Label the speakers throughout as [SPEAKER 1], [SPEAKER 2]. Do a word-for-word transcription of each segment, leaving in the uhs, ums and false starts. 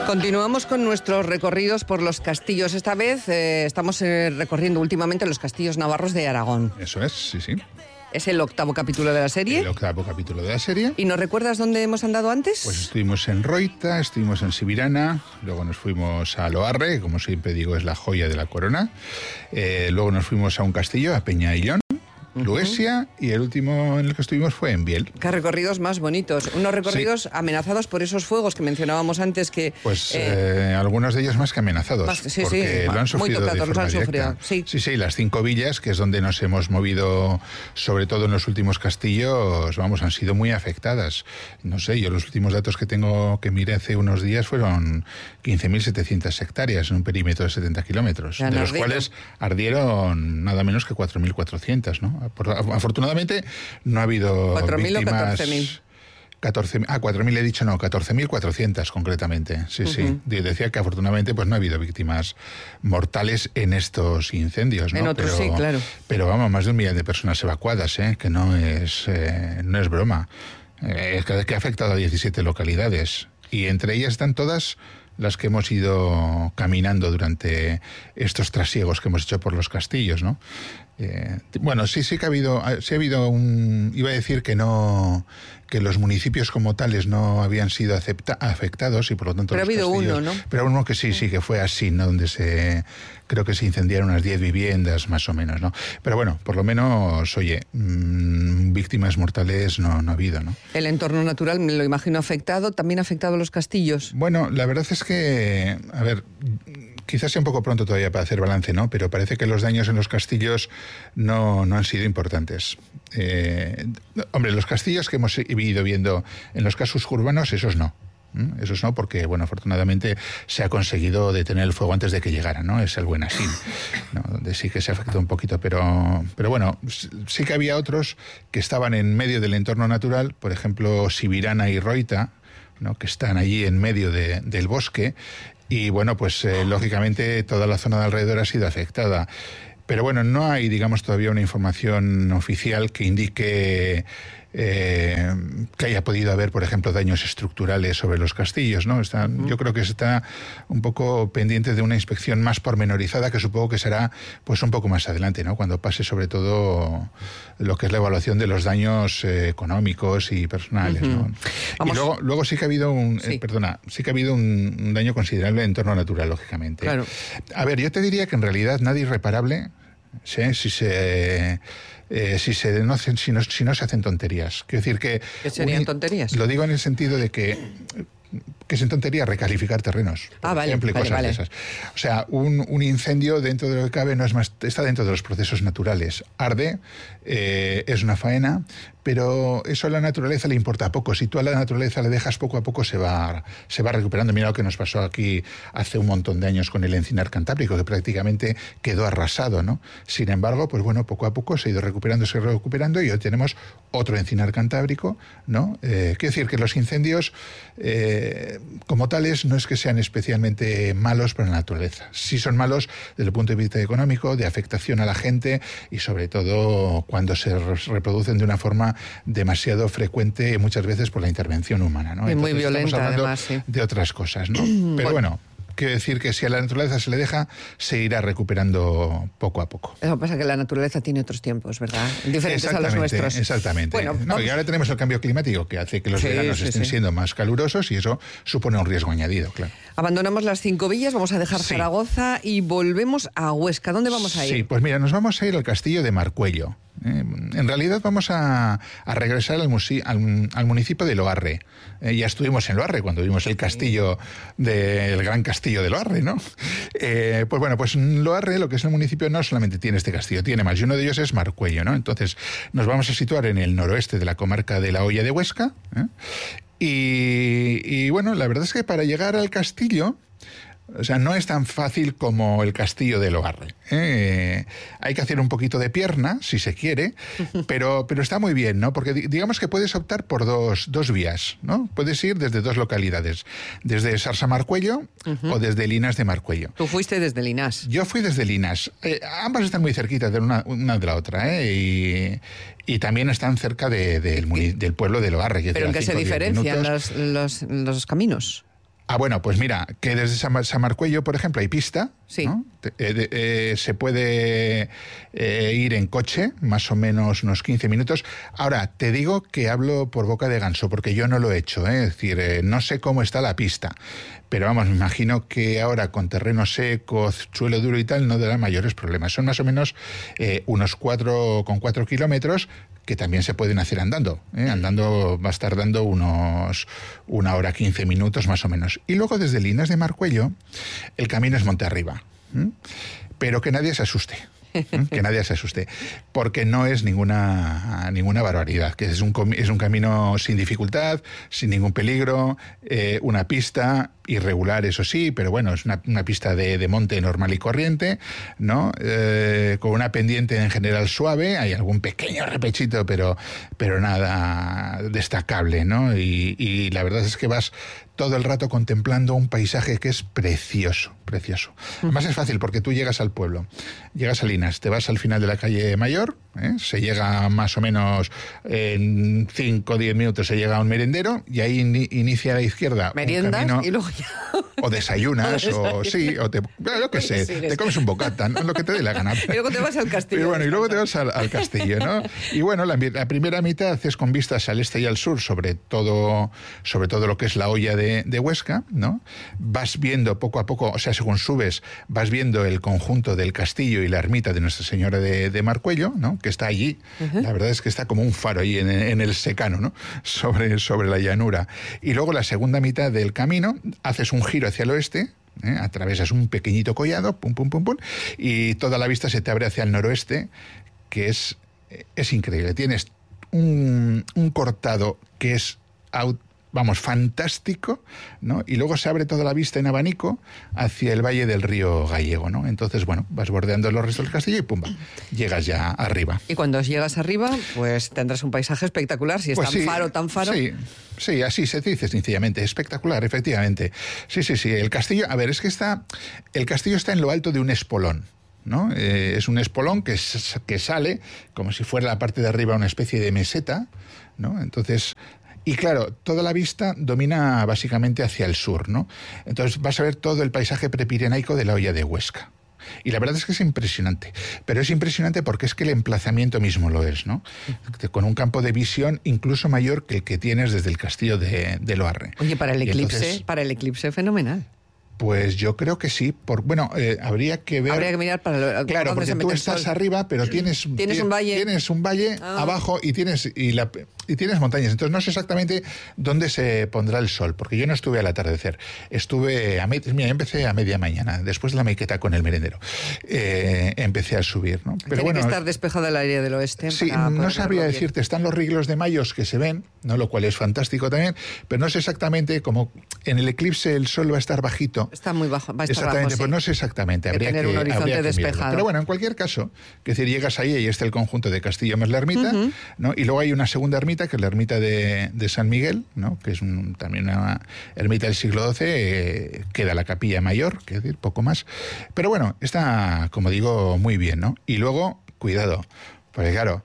[SPEAKER 1] Continuamos con nuestros recorridos por los castillos. Esta vez eh, estamos eh, recorriendo últimamente los castillos navarros de Aragón.
[SPEAKER 2] Eso es, sí, sí.
[SPEAKER 1] Es el octavo capítulo de la serie.
[SPEAKER 2] El octavo capítulo de la serie.
[SPEAKER 1] ¿Y nos recuerdas dónde hemos andado antes?
[SPEAKER 2] Pues estuvimos en Roita, estuvimos en Sibirana, luego nos fuimos a Loarre, que como siempre digo es la joya de la corona. Eh, luego nos fuimos a un castillo, a Peñaillón, Luesia, y el último en el que estuvimos fue en Biel.
[SPEAKER 1] Qué recorridos más bonitos. Unos recorridos sí. amenazados por esos fuegos que mencionábamos antes que...
[SPEAKER 2] Pues eh, eh, algunos de ellos más que amenazados.
[SPEAKER 1] Más, sí,
[SPEAKER 2] porque
[SPEAKER 1] sí,
[SPEAKER 2] lo han sufrido
[SPEAKER 1] muy tocados,
[SPEAKER 2] de forma
[SPEAKER 1] han
[SPEAKER 2] directa.
[SPEAKER 1] Sufrido, sí.
[SPEAKER 2] sí, sí, las cinco villas, que es donde nos hemos movido, sobre todo en los últimos castillos, vamos, han sido muy afectadas. No sé, yo los últimos datos que tengo, que miré hace unos días, fueron quince mil setecientas hectáreas en un perímetro de setenta kilómetros, de los cuales ardieron nada menos que cuatro mil cuatrocientas, ¿no? Por, afortunadamente no ha habido
[SPEAKER 1] cuatro mil
[SPEAKER 2] víctimas.
[SPEAKER 1] o catorce mil.
[SPEAKER 2] catorce, ah, cuatro mil he dicho, no, catorce mil cuatrocientas concretamente. Sí, uh-huh. sí. Decía que afortunadamente pues no ha habido víctimas mortales en estos incendios, ¿no?
[SPEAKER 1] En otros
[SPEAKER 2] pero,
[SPEAKER 1] sí, claro.
[SPEAKER 2] Pero vamos, más de un millón de personas evacuadas, ¿eh? Que no es, eh, no es broma. Eh, que ha afectado a diecisiete localidades. Y entre ellas están todas las que hemos ido caminando durante estos trasiegos que hemos hecho por los castillos, ¿no? Eh, bueno, sí, sí que ha habido, sí ha habido un, iba a decir que no, que los municipios como tales no habían sido acepta, afectados y por lo tanto.
[SPEAKER 1] Pero ha habido uno, ¿no?
[SPEAKER 2] Pero uno que sí, sí que fue así, ¿no? Donde se, creo que se incendiaron unas diez viviendas más o menos, ¿no? Pero bueno, por lo menos, oye, mmm, víctimas mortales no, no ha habido, ¿no?
[SPEAKER 1] El entorno natural me lo imagino afectado, también ha afectado a los castillos.
[SPEAKER 2] Bueno, la verdad es que, a ver, quizás sea un poco pronto todavía para hacer balance, ¿no? Pero parece que los daños en los castillos no, no han sido importantes. Eh, hombre, los castillos que hemos ido viendo en los casos urbanos, esos no. Esos no, porque, bueno, afortunadamente se ha conseguido detener el fuego antes de que llegara, ¿no? Es el buen asín, ¿no? Donde sí que se ha afectado un poquito, pero, pero bueno, sí que había otros que estaban en medio del entorno natural, por ejemplo, Sibirana y Roita, ¿no? Que están allí en medio de, del bosque. Y bueno, pues eh, lógicamente toda la zona de alrededor ha sido afectada. Pero bueno, no hay, digamos, todavía una información oficial que indique eh, que haya podido haber, por ejemplo, daños estructurales sobre los castillos, ¿no? Está, uh-huh. Yo creo que se está un poco pendiente de una inspección más pormenorizada, que supongo que será pues un poco más adelante, ¿no? Cuando pase sobre todo lo que es la evaluación de los daños eh, económicos y personales, uh-huh. ¿no? Vamos. Y luego, luego sí que ha habido un, sí. eh, perdona, sí que ha habido un, un daño considerable en entorno natural, lógicamente.
[SPEAKER 1] Claro.
[SPEAKER 2] A ver, yo te diría que en realidad nada irreparable, ¿sí? Si se eh, si se no, si, no, si no se hacen tonterías. Quiero decir que
[SPEAKER 1] ¿Qué serían
[SPEAKER 2] un,
[SPEAKER 1] tonterías?
[SPEAKER 2] Lo digo en el sentido de que que es en tontería recalificar terrenos, por
[SPEAKER 1] ah, vale,
[SPEAKER 2] ejemplo, y
[SPEAKER 1] vale,
[SPEAKER 2] cosas
[SPEAKER 1] vale.
[SPEAKER 2] de esas. O sea, un, un incendio dentro de lo que cabe no es más, está dentro de los procesos naturales. Arde, eh, es una faena, pero eso a la naturaleza le importa poco. Si tú a la naturaleza le dejas poco a poco, se va, se va recuperando. Mira lo que nos pasó aquí hace un montón de años con el encinar cantábrico, que prácticamente quedó arrasado, ¿no? Sin embargo, pues bueno, poco a poco se ha ido recuperando, se ha ido recuperando, y hoy tenemos otro encinar cantábrico, ¿no? Eh, quiero decir que los incendios, eh, como tales, no es que sean especialmente malos para la naturaleza. Sí son malos desde el punto de vista económico, de afectación a la gente, y sobre todo cuando se reproducen de una forma demasiado frecuente y muchas veces por la intervención humana, ¿no?
[SPEAKER 1] Y
[SPEAKER 2] Entonces,
[SPEAKER 1] muy violenta,
[SPEAKER 2] estamos hablando
[SPEAKER 1] además, sí.
[SPEAKER 2] de otras cosas, ¿no? Pero bueno, quiero decir que si a la naturaleza se le deja, se irá recuperando poco a poco.
[SPEAKER 1] Eso pasa que la naturaleza tiene otros tiempos, ¿verdad? Diferentes a los nuestros.
[SPEAKER 2] Exactamente.
[SPEAKER 1] Bueno,
[SPEAKER 2] no, y ahora tenemos el cambio climático, que hace que los
[SPEAKER 1] sí,
[SPEAKER 2] veranos
[SPEAKER 1] sí,
[SPEAKER 2] estén
[SPEAKER 1] sí.
[SPEAKER 2] siendo más calurosos, y eso supone un riesgo añadido, claro.
[SPEAKER 1] Abandonamos las cinco villas, vamos a dejar
[SPEAKER 2] sí.
[SPEAKER 1] Zaragoza y volvemos a Huesca. ¿Dónde vamos a ir?
[SPEAKER 2] Sí, pues mira, nos vamos a ir al castillo de Marcuello. Eh, en realidad vamos a, a regresar al, musi- al, al municipio de Loarre. Eh, ya estuvimos en Loarre cuando vimos el castillo, de, el gran castillo de Loarre, ¿no? Eh, pues bueno, pues Loarre, lo que es el municipio, no solamente tiene este castillo, tiene más, y uno de ellos es Marcuello, ¿no? Entonces nos vamos a situar en el noroeste de la comarca de la Hoya de Huesca, ¿eh? y, y bueno, la verdad es que para llegar al castillo, o sea, no es tan fácil como el castillo de Loarre. ¿eh? Hay que hacer un poquito de pierna, si se quiere, pero, pero está muy bien, ¿no? Porque digamos que puedes optar por dos, dos vías, ¿no? Puedes ir desde dos localidades, desde Sarsa-Marcuello uh-huh. o desde Linas de Marcuello.
[SPEAKER 1] Tú fuiste desde Linas.
[SPEAKER 2] Yo fui desde Linas. Eh, ambas están muy cerquitas de una, una de la otra, ¿eh? Y, y también están cerca de, de, del, del pueblo de Loarre.
[SPEAKER 1] ¿Pero en qué se diferencian los, los, los caminos?
[SPEAKER 2] Ah, bueno, pues mira, que desde San, San Marcuello, por ejemplo, hay pista,
[SPEAKER 1] sí.
[SPEAKER 2] ¿no? Eh, eh, se puede eh, ir en coche, más o menos unos quince minutos. Ahora, te digo que hablo por boca de ganso, porque yo no lo he hecho, ¿eh? Es decir, eh, no sé cómo está la pista, pero vamos, me imagino que ahora con terreno seco, suelo duro y tal, no dará mayores problemas. Son más o menos eh, unos cuatro con cuatro kilómetros, que también se pueden hacer andando. ¿eh? Andando va a estar dando unos una hora quince minutos más o menos. Y luego desde Linares de Marcuello, el camino es monte arriba. ¿eh? Pero que nadie se asuste. ¿eh? Que nadie se asuste. Porque no es ninguna, ninguna barbaridad. Que es un, es un camino sin dificultad, sin ningún peligro, eh, una pista irregular, eso sí, pero bueno, es una, una pista de, de monte normal y corriente, ¿no? Eh, con una pendiente en general suave, hay algún pequeño repechito, pero, pero nada destacable, ¿no? Y, y la verdad es que vas todo el rato contemplando un paisaje que es precioso, precioso. Además es fácil porque tú llegas al pueblo, llegas a Linares, te vas al final de la calle Mayor, ¿eh? Se llega más o menos en cinco o diez minutos, se llega a un merendero y ahí in, inicia a la izquierda
[SPEAKER 1] meriendas
[SPEAKER 2] un camino,
[SPEAKER 1] y luego ya...
[SPEAKER 2] O desayunas, o, desayunas. o sí, o te, lo que sé, te comes un bocata, ¿no? Lo que te dé la gana.
[SPEAKER 1] Y luego te vas al castillo.
[SPEAKER 2] Y bueno, y luego te vas al, al castillo, ¿no? Y bueno, la, la primera mitad es con vistas al este y al sur, sobre todo, sobre todo lo que es la hoya de, de Huesca, ¿no? Vas viendo poco a poco, o sea, según subes, vas viendo el conjunto del castillo y la ermita de Nuestra Señora de, de Marcuello, ¿no? Que está allí. Uh-huh. La verdad es que está como un faro ahí en, en el secano, ¿no? Sobre, sobre la llanura. Y luego la segunda mitad del camino, haces un giro hacia el oeste, ¿eh? Atravesas un pequeñito collado, pum, pum, pum, pum, y toda la vista se te abre hacia el noroeste, que es, es increíble. Tienes un, un cortado que es, vamos, fantástico, ¿no? Y luego se abre toda la vista en abanico hacia el valle del río Gallego, ¿no? Entonces, bueno, vas bordeando los restos del castillo y pumba, llegas ya arriba.
[SPEAKER 1] Y cuando llegas arriba, pues tendrás un paisaje espectacular, si es pues tan sí, faro, tan faro.
[SPEAKER 2] Sí, sí, así se dice sencillamente, espectacular, efectivamente. Sí, sí, sí, el castillo, a ver, es que está, el castillo está en lo alto de un espolón, ¿no? Eh, es un espolón que, que sale como si fuera la parte de arriba una especie de meseta, ¿no? Entonces... Y claro, toda la vista domina básicamente hacia el sur, ¿no? Entonces vas a ver todo el paisaje prepirenaico de la hoya de Huesca. Y la verdad es que es impresionante. Pero es impresionante porque es que el emplazamiento mismo lo es, ¿no? Con un campo de visión incluso mayor que el que tienes desde el castillo de, de Loarre.
[SPEAKER 1] Oye, para el eclipse, entonces, para el eclipse fenomenal.
[SPEAKER 2] Pues yo creo que sí. Por, bueno, eh, habría que ver...
[SPEAKER 1] Habría que mirar para... Lo,
[SPEAKER 2] claro, porque tú estás arriba, pero tienes...
[SPEAKER 1] Tienes un valle.
[SPEAKER 2] Tienes un valle ah. abajo y tienes, y, la, y tienes montañas. Entonces no sé exactamente dónde se pondrá el sol, porque yo no estuve al atardecer. Estuve... A mira, empecé a media mañana, después de la mequeta con el merendero. Eh, empecé a subir, ¿no?
[SPEAKER 1] Pero Tiene bueno, que estar despejada el área del oeste.
[SPEAKER 2] Sí, no sabría decirte. Están los riglos de mayos que se ven, ¿no? Lo cual es fantástico también, pero no sé exactamente, como en el eclipse el sol va a estar bajito.
[SPEAKER 1] Está muy bajo, va a estar
[SPEAKER 2] exactamente,
[SPEAKER 1] bajo,
[SPEAKER 2] pues
[SPEAKER 1] sí.
[SPEAKER 2] no sé exactamente, habría
[SPEAKER 1] tener
[SPEAKER 2] que,
[SPEAKER 1] un horizonte
[SPEAKER 2] habría que
[SPEAKER 1] despejado.
[SPEAKER 2] mirarlo. Pero bueno, en cualquier caso, que decir, llegas ahí y está el conjunto de Castillo más la ermita, uh-huh. ¿no? Y luego hay una segunda ermita, que es la ermita de, de San Miguel, ¿no? Que es un, también una ermita del siglo doce, eh, queda la capilla mayor, que decir, poco más. Pero bueno, está, como digo, muy bien, ¿no? Y luego, cuidado, porque claro,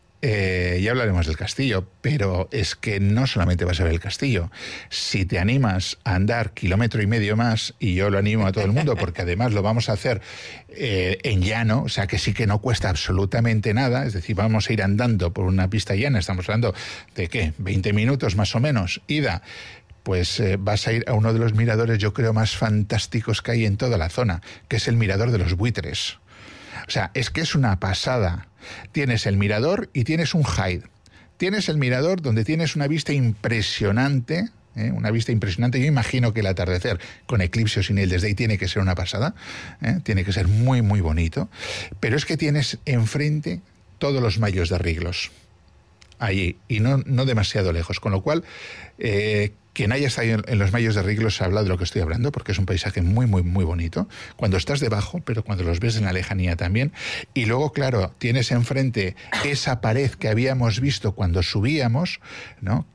[SPEAKER 2] Eh, ya hablaremos del castillo, pero es que no solamente vas a ver el castillo. Si te animas a andar kilómetro y medio más, y yo lo animo a todo el mundo, porque además lo vamos a hacer eh, en llano, o sea que sí que no cuesta absolutamente nada, es decir, vamos a ir andando por una pista llana, estamos hablando de, ¿qué?, veinte minutos más o menos, ida. Pues eh, vas a ir a uno de los miradores, yo creo, más fantásticos que hay en toda la zona, que es el Mirador de los Buitres. O sea, es que es una pasada. Tienes el mirador y tienes un hide. Tienes el mirador donde tienes una vista impresionante, ¿eh? una vista impresionante. Yo imagino que el atardecer, con eclipse o sin él, desde ahí tiene que ser una pasada, ¿eh? Tiene que ser muy, muy bonito. Pero es que tienes enfrente todos los mayos de Riglos, allí, y no, no demasiado lejos, con lo cual... Eh, Quien haya estado en los mayos de Riglos habla de lo que estoy hablando, porque es un paisaje muy, muy, muy bonito. Cuando estás debajo, pero cuando los ves en la lejanía también. Y luego, claro, tienes enfrente esa pared que habíamos visto cuando subíamos, ¿no?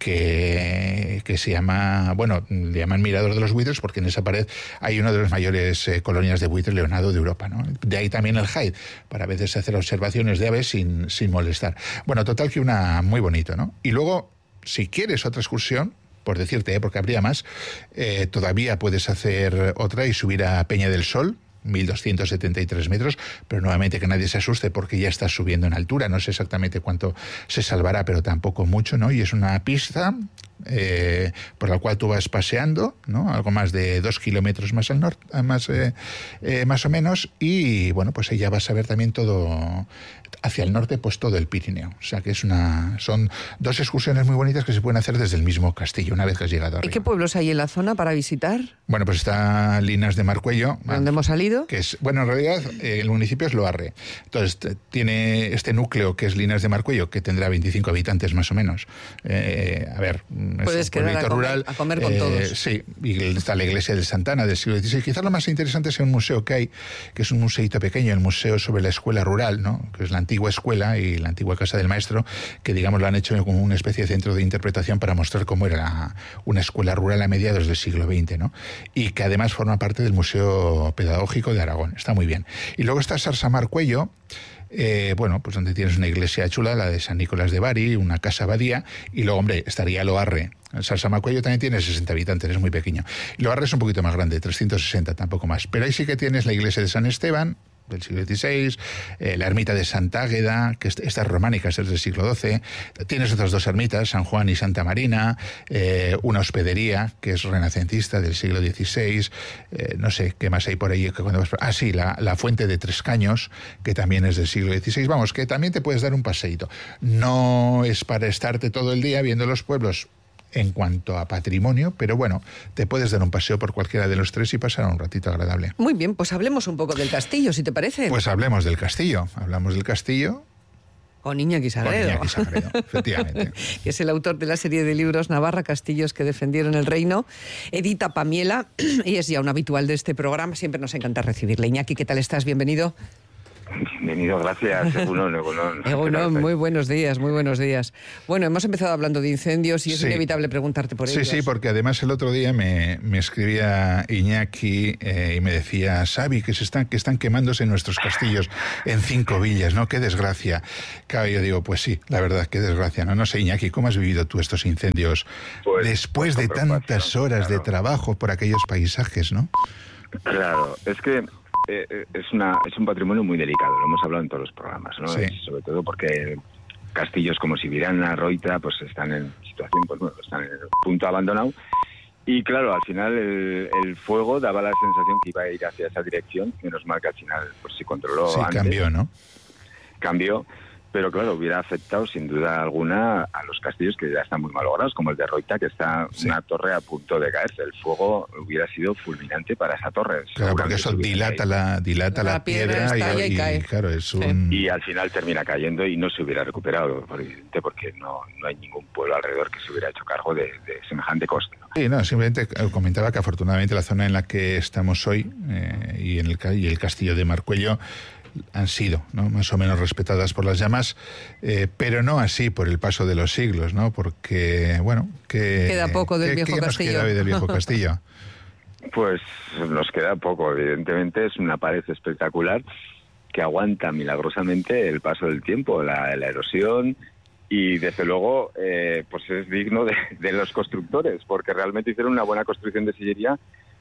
[SPEAKER 2] Que, que se llama, bueno, le llaman Mirador de los Buitres, porque en esa pared hay una de las mayores eh, colonias de buitre leonado de Europa, ¿no? De ahí también el hide, para a veces hacer observaciones de aves sin, sin molestar. Bueno, total que una muy bonito, ¿no? Y luego, si quieres otra excursión, por decirte, ¿eh? Porque habría más. Eh, todavía puedes hacer otra y subir a Peña del Sol, mil doscientos setenta y tres metros, pero nuevamente que nadie se asuste porque ya estás subiendo en altura. No sé exactamente cuánto se salvará, pero tampoco mucho, ¿no? Y es una pista eh, por la cual tú vas paseando, ¿no? Algo más de dos kilómetros más al norte, más, eh, eh, más o menos, y bueno, pues ahí ya vas a ver también todo, hacia el norte, pues todo el Pirineo. O sea que es una, son dos excursiones muy bonitas que se pueden hacer desde el mismo castillo, una vez que has llegado arriba.
[SPEAKER 1] ¿Y qué pueblos hay en la zona para visitar?
[SPEAKER 2] Bueno, pues está Linas de Marcuello.
[SPEAKER 1] ¿Dónde hemos salido?
[SPEAKER 2] Que es, bueno, en realidad eh, el municipio es Loarre. Entonces tiene este núcleo que es Linas de Marcuello, que tendrá veinticinco habitantes más o menos. Eh, a ver,
[SPEAKER 1] puedes
[SPEAKER 2] es un
[SPEAKER 1] quedar a comer,
[SPEAKER 2] rural,
[SPEAKER 1] a comer con
[SPEAKER 2] eh,
[SPEAKER 1] todos.
[SPEAKER 2] Sí, y está la iglesia de Santana del siglo dieciséis. Quizás lo más interesante sea un museo que hay, que es un museíto pequeño, el museo sobre la escuela rural, ¿no? Que es la antigua escuela y la antigua casa del maestro, que digamos lo han hecho como una especie de centro de interpretación para mostrar cómo era la, una escuela rural a mediados del siglo veinte, ¿no? Y que además forma parte del Museo Pedagógico de Aragón. Está muy bien. Y luego está Sarsamarcuello, eh, bueno, pues donde tienes una iglesia chula, la de San Nicolás de Bari, una casa abadía, y luego, hombre, estaría Loarre. El Sarsamarcuello también tiene sesenta habitantes, es muy pequeño. Y Loarre es un poquito más grande, trescientos sesenta, tampoco más. Pero ahí sí que tienes la iglesia de San Esteban, del siglo dieciséis, eh, la ermita de Santa Águeda, que esta es románica, es del siglo doce. Tienes otras dos ermitas, San Juan y Santa Marina, eh, una hospedería, que es renacentista, del siglo dieciséis, eh, no sé qué más hay por ahí. Que cuando vas... Ah, sí, la, la fuente de Tres Caños, que también es del siglo dieciséis. Vamos, que también te puedes dar un paseíto. No es para estarte todo el día viendo los pueblos en cuanto a patrimonio, pero bueno, te puedes dar un paseo por cualquiera de los tres y pasar un ratito agradable.
[SPEAKER 1] Muy bien, pues hablemos un poco del castillo, si te parece.
[SPEAKER 2] Pues hablemos del castillo, hablamos del castillo.
[SPEAKER 1] Con Iñaki Sagredo.
[SPEAKER 2] Con Iñaki Sagredo, efectivamente.
[SPEAKER 1] Que es el autor de la serie de libros Navarra, Castillos que defendieron el reino. Edita Pamiela, y es ya un habitual de este programa, siempre nos encanta recibirle. Iñaki, ¿qué tal estás? Bienvenido.
[SPEAKER 3] Bienvenido, gracias. Egunon, Egunon.
[SPEAKER 1] Egunon, muy buenos días, muy buenos días. Bueno, hemos empezado hablando de incendios y es
[SPEAKER 2] sí. inevitable
[SPEAKER 1] preguntarte por
[SPEAKER 2] sí,
[SPEAKER 1] ellos.
[SPEAKER 2] Sí, sí, porque además el otro día me, me escribía Iñaki eh, y me decía, Xavi, que se están, que están quemándose nuestros castillos en cinco villas, ¿no? Qué desgracia. Claro, yo digo, pues sí, la verdad, qué desgracia. No, no sé, Iñaki, ¿cómo has vivido tú estos incendios pues, después de tantas horas claro. de trabajo por aquellos paisajes, ¿no?
[SPEAKER 3] Claro, es que Eh, es una es un patrimonio muy delicado, lo hemos hablado en todos los programas, ¿no?
[SPEAKER 2] Sí.
[SPEAKER 3] Es, sobre todo porque castillos como Sibirana, Roita, pues están en situación, pues bueno, están en el punto abandonado. Y claro, al final el, el fuego daba la sensación que iba a ir hacia esa dirección, menos mal que al final pues se controló
[SPEAKER 2] sí,
[SPEAKER 3] antes.
[SPEAKER 2] cambió, ¿no?
[SPEAKER 3] Cambió. Pero claro, hubiera afectado sin duda alguna a los castillos que ya están muy malogrados, como el de Roita, que está sí. una torre a punto de caerse. El fuego hubiera sido fulminante para esa torre.
[SPEAKER 2] Claro, porque eso dilata la, dilata la, la piedra, piedra y, y, cae. Y, claro, es un...
[SPEAKER 3] y al final termina cayendo y no se hubiera recuperado, evidentemente, porque no, no hay ningún pueblo alrededor que se hubiera hecho cargo de, de semejante coste, ¿no?
[SPEAKER 2] Sí, no, simplemente comentaba que afortunadamente la zona en la que estamos hoy eh, y, en el, y el castillo de Marcuello han sido, ¿no?, más o menos respetadas por las llamas, eh, pero no así por el paso de los siglos, ¿no? Porque, bueno, que...
[SPEAKER 1] Queda poco del
[SPEAKER 2] ¿qué,
[SPEAKER 1] viejo
[SPEAKER 2] ¿qué
[SPEAKER 1] castillo?
[SPEAKER 2] nos queda hoy del viejo castillo?
[SPEAKER 3] Pues nos queda poco, evidentemente. Es una pared espectacular que aguanta milagrosamente el paso del tiempo, la, la erosión, y desde luego eh, pues es digno de, de los constructores, porque realmente hicieron una buena construcción de sillería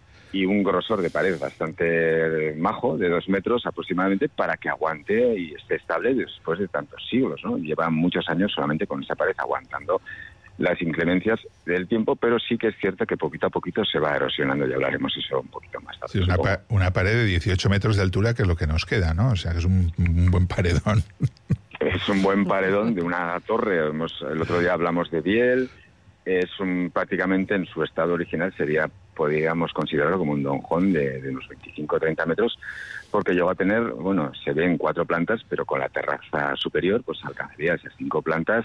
[SPEAKER 3] y un grosor de pared bastante majo, de dos metros aproximadamente, para que aguante y esté estable después de tantos siglos, ¿no? Llevan muchos años solamente con esa pared aguantando las inclemencias del tiempo, pero sí que es cierto que poquito a poquito se va erosionando, y hablaremos eso un poquito más tarde.
[SPEAKER 2] Sí, una, pa una pared de dieciocho metros de altura, que es lo que nos queda, ¿no? O sea, que es un, un buen paredón.
[SPEAKER 3] Es un buen paredón de una torre. Hemos, el otro día hablamos de Biel. Es un, prácticamente en su estado original sería, podríamos considerarlo como un donjón de, de unos veinticinco o treinta metros, porque llegó a tener, bueno, se ve en cuatro plantas, pero con la terraza superior pues alcanzaría esas cinco plantas,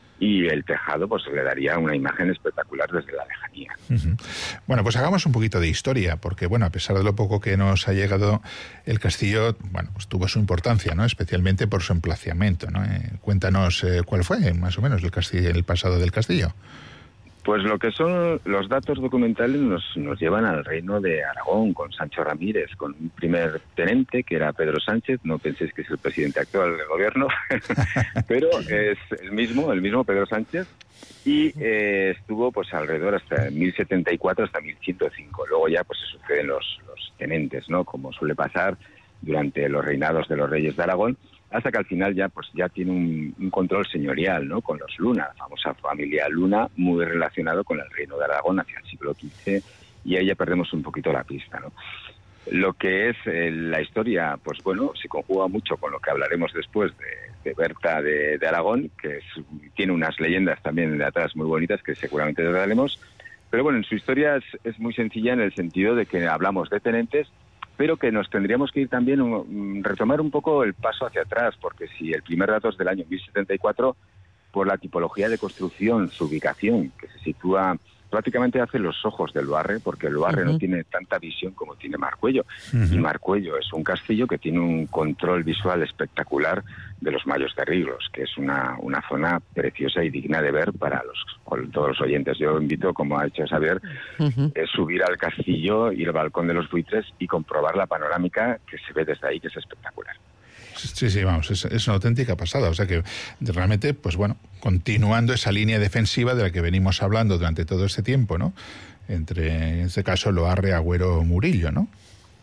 [SPEAKER 3] y el tejado pues le daría una imagen espectacular desde la lejanía.
[SPEAKER 2] Uh-huh. Bueno, pues hagamos un poquito de historia, porque bueno, a pesar de lo poco que nos ha llegado, el castillo, bueno, pues tuvo su importancia, ¿no? Especialmente por su emplazamiento, ¿no? Eh, cuéntanos eh, cuál fue más o menos el castillo, el pasado del castillo.
[SPEAKER 3] Pues lo que son los datos documentales nos, nos llevan al reino de Aragón, con Sancho Ramírez, con un primer tenente que era Pedro Sánchez. No penséis que es el presidente actual del gobierno, pero es el mismo, el mismo Pedro Sánchez, y eh, estuvo pues alrededor hasta mil setenta y cuatro hasta mil ciento cinco. Luego ya pues se suceden los, los tenentes, ¿no? Como suele pasar durante los reinados de los reyes de Aragón, hasta que al final ya pues ya tiene un, un control señorial, ¿no? Con los Luna, la famosa familia Luna, muy relacionado con el reino de Aragón hacia el siglo quince, y ahí ya perdemos un poquito la pista, ¿no? Lo que es eh, la historia, pues bueno, se conjuga mucho con lo que hablaremos después de, de Berta de, de Aragón, que es, tiene unas leyendas también de atrás muy bonitas que seguramente trataremos, pero bueno, en su historia es, es muy sencilla en el sentido de que hablamos de tenentes, pero que nos tendríamos que ir también, um, retomar un poco el paso hacia atrás, porque si el primer dato es del año mil setenta y cuatro, por la tipología de construcción, su ubicación, que se sitúa prácticamente hace los ojos del Loarre, porque el Loarre uh-huh. no tiene tanta visión como tiene Marcuello, uh-huh. y Marcuello es un castillo que tiene un control visual espectacular de los Mayos de Riglos, que es una, una zona preciosa y digna de ver para los, todos los oyentes. Yo invito, como ha hecho Xavier, uh-huh. eh, subir al castillo, ir al balcón de los buitres y comprobar la panorámica que se ve desde ahí, que es espectacular.
[SPEAKER 2] Sí, sí, vamos, es, es una auténtica pasada. O sea que realmente, pues bueno, continuando esa línea defensiva de la que venimos hablando durante todo este tiempo, ¿no? Entre, en este caso, Loarre, Agüero, Murillo, ¿no?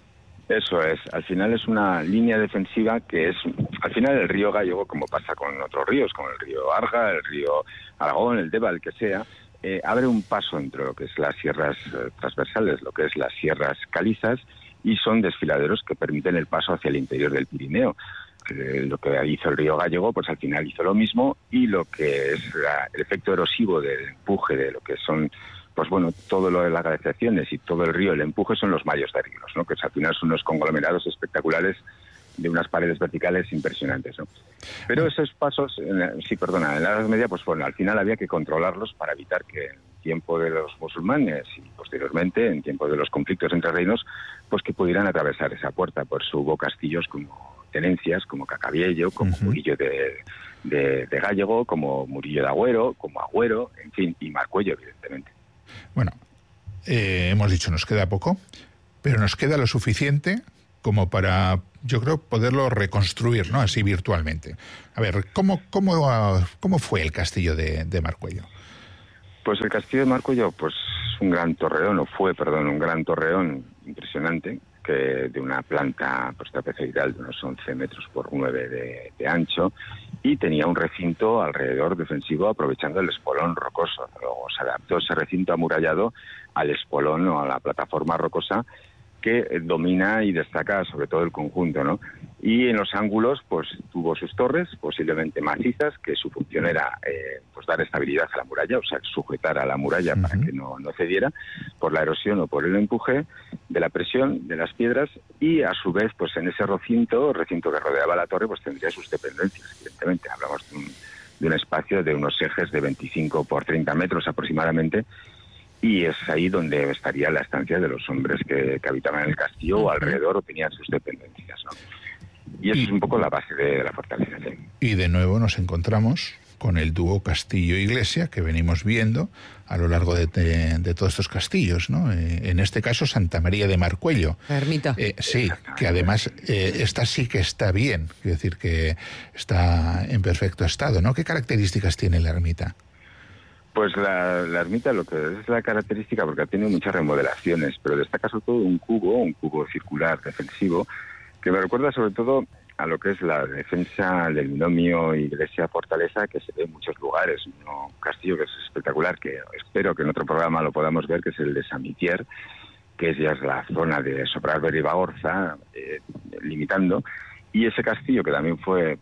[SPEAKER 3] Eso es. Al final es una línea defensiva que es, al final el río Gallego, como pasa con otros ríos, como el río Arga, el río Aragón, el Deva, el que sea, eh, abre un paso entre lo que es las sierras eh, transversales, lo que es las sierras calizas, y son desfiladeros que permiten el paso hacia el interior del Pirineo. Eh, lo que hizo el río Gallego, pues al final hizo lo mismo, y lo que es la, el efecto erosivo del empuje de lo que son, pues bueno, todo lo de las glaciaciones y todo el río, el empuje son los Mayos de Riglos, ¿no? Que al final son unos conglomerados espectaculares de unas paredes verticales impresionantes, ¿no? Pero esos pasos, en la, sí, perdona, en la Edad Media, pues bueno, al final había que controlarlos para evitar que en tiempo de los musulmanes y posteriormente, en tiempo de los conflictos entre reinos, pues que pudieran atravesar esa puerta. Por eso hubo castillos como tenencias, como Cacabiello, como uh-huh. Murillo de, de, de Gallego, como Murillo de Agüero, como Agüero, en fin, y Marcuello, evidentemente.
[SPEAKER 2] Bueno, eh, hemos dicho, nos queda poco, pero nos queda lo suficiente como para, yo creo, poderlo reconstruir, ¿no? Así virtualmente. A ver, ¿cómo, cómo, cómo fue el castillo de, de Marcuello?
[SPEAKER 3] Pues el castillo de Marcuello, pues un gran torreón, o fue, perdón, un gran torreón impresionante, que de una planta pues trapezoidal de unos once metros por nueve de, de ancho, y tenía un recinto alrededor defensivo aprovechando el espolón rocoso. Luego se adaptó ese recinto amurallado al espolón o a la plataforma rocosa que domina y destaca sobre todo el conjunto, ¿no? Y en los ángulos pues tuvo sus torres, posiblemente macizas, que su función era eh, pues dar estabilidad a la muralla, o sea, sujetar a la muralla uh-huh. para que no, no cediera por la erosión o por el empuje de la presión de las piedras, y a su vez pues en ese recinto, recinto que rodeaba la torre, pues tendría sus dependencias, evidentemente. Hablamos de un, de un espacio de unos ejes de veinticinco por treinta metros aproximadamente, y es ahí donde estaría la estancia de los hombres que, que habitaban en el castillo o alrededor o tenían sus dependencias, ¿no? Y eso y, es un poco la base de la fortaleza. ¿Sí?
[SPEAKER 2] Y de nuevo nos encontramos con el dúo castillo-iglesia que venimos viendo a lo largo de, de, de todos estos castillos, ¿no? Eh, en este caso Santa María de Marcuello.
[SPEAKER 1] La ermita.
[SPEAKER 2] Eh, sí, que además eh, esta sí que está bien, quiero decir que está en perfecto estado, ¿no? ¿Qué características tiene la ermita?
[SPEAKER 3] Pues la, la ermita, lo que es la característica, porque ha tenido muchas remodelaciones, pero destaca sobre todo un cubo, un cubo circular defensivo, que me recuerda sobre todo a lo que es la defensa del binomio iglesia-fortaleza, que se ve en muchos lugares. Un castillo que es espectacular, que espero que en otro programa lo podamos ver, que es el de Samitier, que es ya es la zona de Sobrarbe y Bagorza, eh, limitando. Y ese castillo, que también fue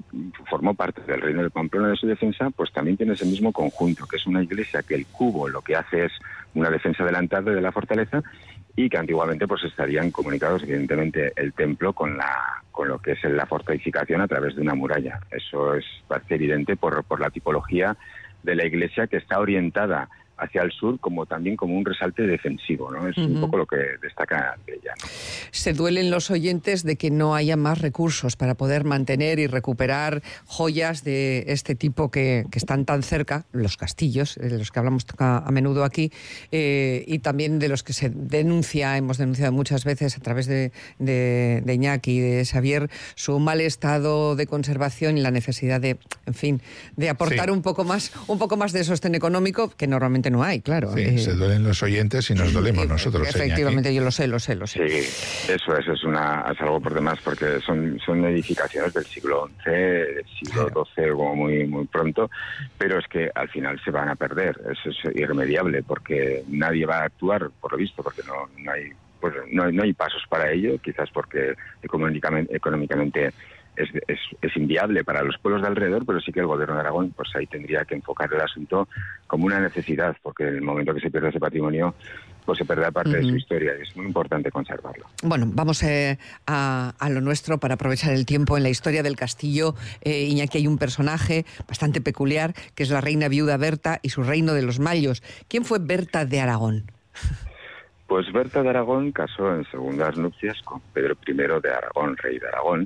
[SPEAKER 3] formó parte del reino de Pamplona de su defensa, pues también tiene ese mismo conjunto, que es una iglesia que el cubo lo que hace es una defensa delantal de la fortaleza, y que antiguamente pues estarían comunicados evidentemente el templo con la con lo que es la fortificación a través de una muralla. Eso es parece evidente por, por la tipología de la iglesia, que está orientada hacia el sur, como también como un resalte defensivo, ¿no? Es uh-huh. un poco lo que destaca de ella, ¿no?
[SPEAKER 1] Se duelen los oyentes de que no haya más recursos para poder mantener y recuperar joyas de este tipo que, que están tan cerca, los castillos, de los que hablamos a, a menudo aquí, eh, y también de los que se denuncia, hemos denunciado muchas veces a través de, de, de Iñaki y de Xavier, su mal estado de conservación y la necesidad de, en fin, de aportar sí. un poco más, un poco más de sostén económico, que normalmente no hay, claro.
[SPEAKER 2] Sí,
[SPEAKER 1] eh,
[SPEAKER 2] se duelen los oyentes y nos dolemos nosotros.
[SPEAKER 1] Efectivamente, Iñaki. Yo lo sé, lo sé, lo sé.
[SPEAKER 3] Sí, eso es, es, una, es algo por demás, porque son, son edificaciones del siglo once, del siglo doce, como muy, muy pronto, pero es que al final se van a perder, eso es irremediable, porque nadie va a actuar, por lo visto, porque no, no hay pues no, no hay pasos para ello, quizás porque económicamente, económicamente es, es, es inviable para los pueblos de alrededor, pero sí que el gobierno de Aragón pues ahí tendría que enfocar el asunto como una necesidad, porque en el momento que se pierde ese patrimonio, pues se pierde parte uh-huh. de su historia, y es muy importante conservarlo.
[SPEAKER 1] Bueno, vamos eh, a, a lo nuestro para aprovechar el tiempo. En la historia del castillo, eh, Iñaki, hay un personaje bastante peculiar, que es la reina viuda Berta y su reino de los Mayos. ¿Quién fue Berta de Aragón?
[SPEAKER 3] Pues Berta de Aragón casó en segundas nupcias con Pedro primero de Aragón, rey de Aragón,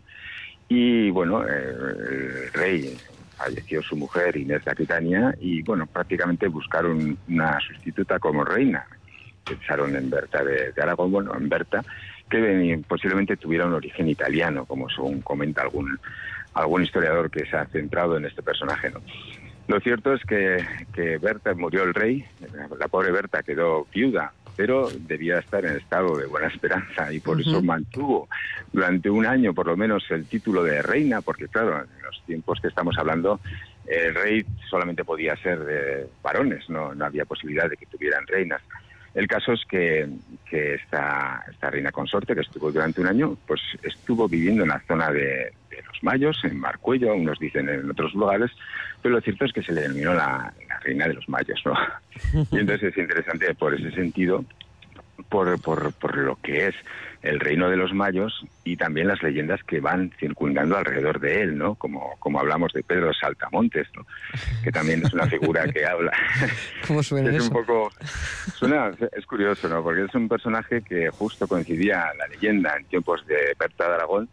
[SPEAKER 3] y bueno, el rey falleció su mujer Inés de Aquitania y bueno, prácticamente buscaron una sustituta como reina. Pensaron en Berta de, de Aragón, bueno, en Berta, que posiblemente tuviera un origen italiano, como según comenta algún algún historiador que se ha centrado en este personaje, ¿no? Lo cierto es que, que Berta murió el rey, la pobre Berta quedó viuda, pero debía estar en estado de buena esperanza y por uh-huh. eso mantuvo durante un año por lo menos el título de reina, porque claro, en los tiempos que estamos hablando, el rey solamente podía ser de varones, no, no había posibilidad de que tuvieran reinas. El caso es que, que esta, esta reina consorte, que estuvo durante un año, pues estuvo viviendo en la zona de, de los Mayos, en Marcuello, unos dicen en otros lugares, pero lo cierto es que se le denominó la, la reina de los Mayos, ¿no? Y entonces es interesante por ese sentido, por, por, por lo que es el reino de los Mayos y también las leyendas que van circundando alrededor de él, ¿no? Como, como hablamos de Pedro Saltamontes, ¿no? Que también es una figura que habla.
[SPEAKER 1] ¿Cómo suena
[SPEAKER 3] es
[SPEAKER 1] eso?
[SPEAKER 3] Un poco, suena, es curioso, ¿no? Porque es un personaje que justo coincidía la leyenda en tiempos de Berta de Aragón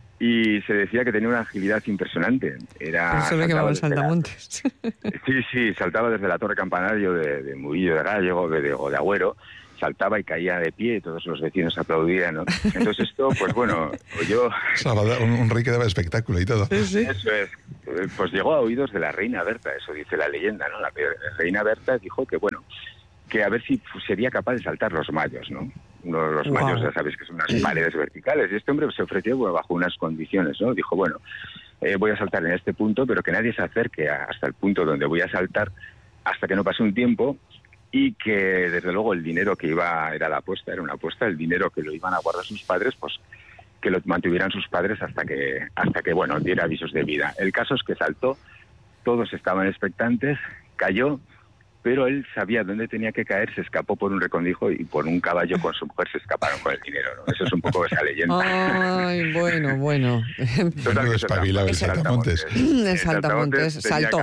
[SPEAKER 3] y se decía que tenía una agilidad impresionante. Era
[SPEAKER 1] eso le llamaban Saltamontes.
[SPEAKER 3] La, sí, sí, saltaba desde la torre campanario de, de Murillo de Gallego de, de, o de Agüero, saltaba y caía de pie y todos los vecinos aplaudían, ¿no? Entonces esto, pues bueno, yo...
[SPEAKER 2] Un, un rey que daba espectáculo y todo.
[SPEAKER 1] Sí, sí.
[SPEAKER 3] Eso es. Pues llegó a oídos de la reina Berta, eso dice la leyenda, ¿no? La reina Berta dijo que, bueno, que a ver si sería capaz de saltar los mayos, ¿no? Uno de los wow. mayos, ya sabéis que son unas paredes verticales, y este hombre se ofreció bueno, bajo unas condiciones, ¿no? Dijo, bueno, eh, voy a saltar en este punto, pero que nadie se acerque hasta el punto donde voy a saltar hasta que no pase un tiempo, y que desde luego el dinero que iba, era la apuesta, era una apuesta, el dinero que lo iban a guardar sus padres, pues que lo mantuvieran sus padres hasta que, hasta que bueno, diera avisos de vida. El caso es que saltó, todos estaban expectantes, cayó, pero él sabía dónde tenía que caer, se escapó por un recondijo y por un caballo con su mujer se escaparon con el dinero, ¿no? Eso es un poco esa leyenda.
[SPEAKER 1] Ay, bueno, bueno.
[SPEAKER 2] Total, espabilado el Saltamontes.
[SPEAKER 1] El Saltamontes saltó.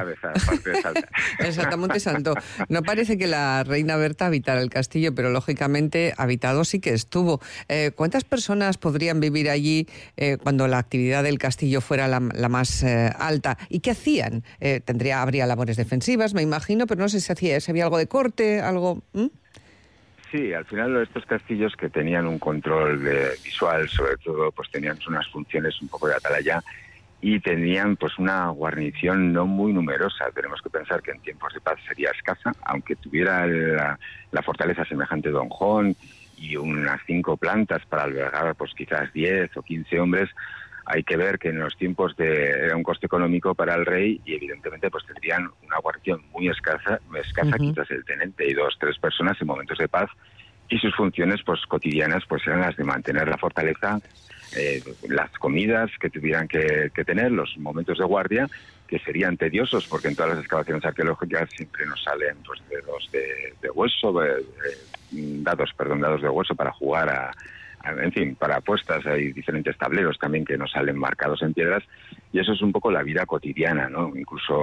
[SPEAKER 1] El Saltamontes saltó. No parece que la reina Berta habitara el castillo, pero lógicamente habitado sí que estuvo. Eh, ¿Cuántas personas podrían vivir allí eh, cuando la actividad del castillo fuera la, la más eh, alta? ¿Y qué hacían? Eh, tendría, habría labores defensivas, me imagino, pero no sé si hacía si había algo de corte, algo... ¿Mm?
[SPEAKER 3] Sí, al final estos castillos que tenían un control de, visual, sobre todo, pues tenían unas funciones un poco de atalaya y tenían pues una guarnición no muy numerosa. Tenemos que pensar que en tiempos de paz sería escasa, aunque tuviera la, la fortaleza semejante de Don Juan y unas cinco plantas para albergar pues quizás diez o quince hombres. Hay que ver que en los tiempos de era un coste económico para el rey y evidentemente pues tendrían una guarnición muy escasa, escasa uh-huh. quizás el tenente y dos, tres personas en momentos de paz y sus funciones pues cotidianas pues eran las de mantener la fortaleza, eh, las comidas que tuvieran que, que tener, los momentos de guardia que serían tediosos porque en todas las excavaciones arqueológicas siempre nos salen pues dedos de, de hueso, eh, dados, perdón, dados de hueso para jugar a en fin, para apuestas hay diferentes tableros también que nos salen marcados en piedras y eso es un poco la vida cotidiana, ¿no? Incluso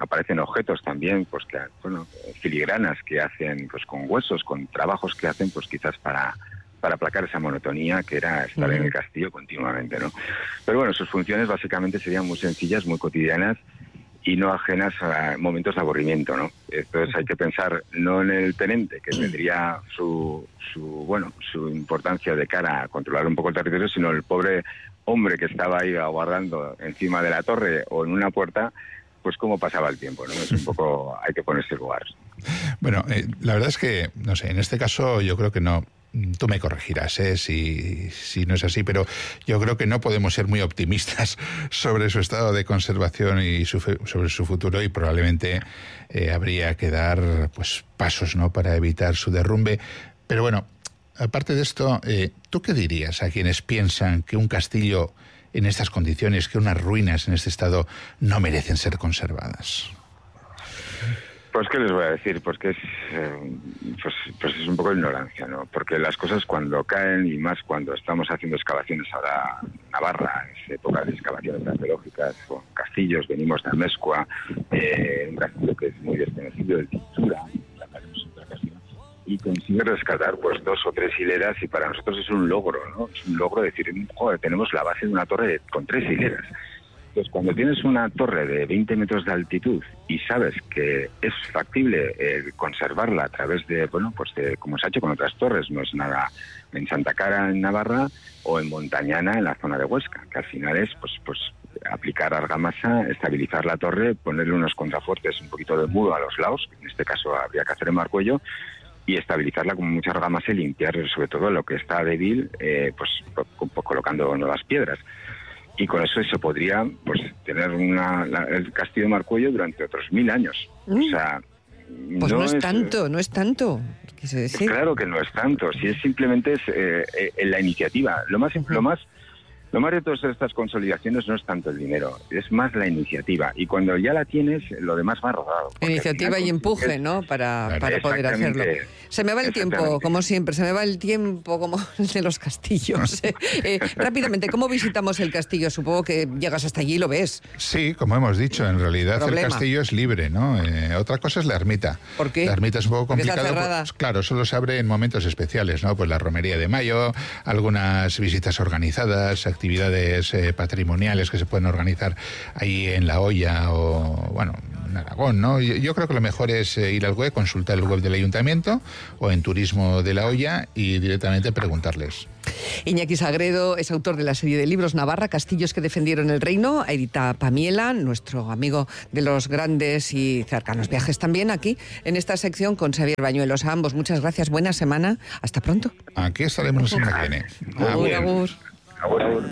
[SPEAKER 3] aparecen objetos también, pues que, bueno, filigranas que hacen, pues con huesos, con trabajos que hacen, pues quizás para para aplacar esa monotonía que era estar uh-huh. en el castillo continuamente, ¿no? Pero bueno, sus funciones básicamente serían muy sencillas, muy cotidianas y no ajenas a momentos de aburrimiento, ¿no? Entonces hay que pensar no en el tenente, que tendría su, su bueno, su importancia de cara a controlar un poco el territorio, sino el pobre hombre que estaba ahí aguardando encima de la torre o en una puerta, pues cómo pasaba el tiempo, ¿no? Es un poco, hay que ponerse en lugar.
[SPEAKER 2] Bueno, eh, la verdad es que, no sé, en este caso yo creo que no. Tú me corregirás, ¿eh? si, si no es así, pero yo creo que no podemos ser muy optimistas sobre su estado de conservación y su, sobre su futuro, y probablemente eh, habría que dar pues pasos, ¿no?, para evitar su derrumbe. Pero bueno, aparte de esto, eh, ¿tú qué dirías a quienes piensan que un castillo en estas condiciones, que unas ruinas en este estado no merecen ser conservadas?
[SPEAKER 3] Pues qué les voy a decir, pues que es, eh, pues, pues es un poco de ignorancia, ¿no? Porque las cosas cuando caen, y más cuando estamos haciendo excavaciones ahora en Navarra, es época de excavaciones arqueológicas, con castillos, venimos de Amezcua, eh, un castillo que es muy desconocido, el Tintura, y consigue rescatar pues dos o tres hileras, y para nosotros es un logro, ¿no? Es un logro decir, joder, tenemos la base de una torre con tres hileras. Entonces, cuando tienes una torre de veinte metros de altitud y sabes que es factible eh, conservarla a través de, bueno, pues de, como se ha hecho con otras torres, no es nada en Santa Cara, en Navarra, o en Montañana, en la zona de Huesca, que al final es, pues, pues aplicar argamasa, estabilizar la torre, ponerle unos contrafuertes, un poquito de muro a los lados, en este caso habría que hacer en Marcuello, y estabilizarla con mucha argamasa y limpiar sobre todo lo que está débil, eh, pues, pues, pues colocando nuevas piedras. Y con eso se podría pues tener una, la, el castillo de Marcuello durante otros mil años. Mm. O sea,
[SPEAKER 1] pues no, no es, es tanto, no es tanto. Quise decir.
[SPEAKER 3] Claro que no es tanto. Si es simplemente es, eh, eh, la iniciativa. Lo más, uh-huh. lo más, lo más de todas estas consolidaciones no es tanto el dinero, es más la iniciativa. Y cuando ya la tienes, lo demás va rodado.
[SPEAKER 1] Iniciativa y empuje, ¿no? Para, para poder hacerlo. Se me va el tiempo, como siempre, se me va el tiempo como el de los castillos. eh, rápidamente, ¿cómo visitamos el castillo? Supongo que llegas hasta allí y lo ves.
[SPEAKER 2] Sí, como hemos dicho, en realidad Problema. el castillo es libre, ¿no? Eh, otra cosa es la ermita.
[SPEAKER 1] ¿Por qué?
[SPEAKER 2] La ermita es un poco complicada. Pues, claro, solo se abre en momentos especiales, ¿no? Pues la romería de mayo, algunas visitas organizadas, actividades eh, patrimoniales que se pueden organizar ahí en La Hoya o, bueno, en Aragón, ¿no? Yo, yo creo que lo mejor es eh, ir al web, consultar el web del ayuntamiento o en Turismo de La Hoya y directamente preguntarles.
[SPEAKER 1] Iñaki Sagredo es autor de la serie de libros Navarra, Castillos que defendieron el reino. Edita Pamiela, nuestro amigo de los grandes y cercanos viajes también aquí en esta sección con Xavier Bañuelos. A ambos, muchas gracias, buena semana, hasta pronto.
[SPEAKER 2] Aquí estaremos la semana que viene.
[SPEAKER 1] Agur, agur.
[SPEAKER 3] Agur, agur.